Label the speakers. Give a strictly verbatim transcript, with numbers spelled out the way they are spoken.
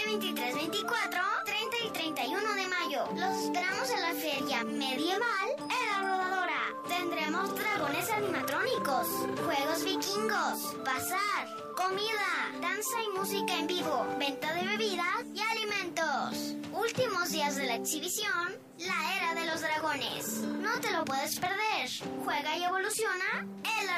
Speaker 1: veintitrés, veinticuatro, treinta y treinta y uno de mayo. Los esperamos en la Feria Medieval en La Rodadora. Tendremos dragones animatrónicos, juegos vikingos, bazar, comida, danza y música en vivo, venta de bebidas y alimentos. Últimos días de la exhibición, la Era de los Dragones. No te lo puedes perder. Juega y evoluciona en La